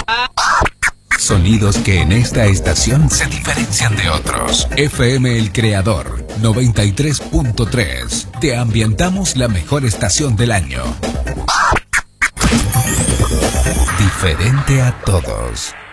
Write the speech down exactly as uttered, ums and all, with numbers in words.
Sonidos que en esta estación se diferencian de otros. F M El Creador, noventa y tres punto tres. Te ambientamos la mejor estación del año. Diferente a todos.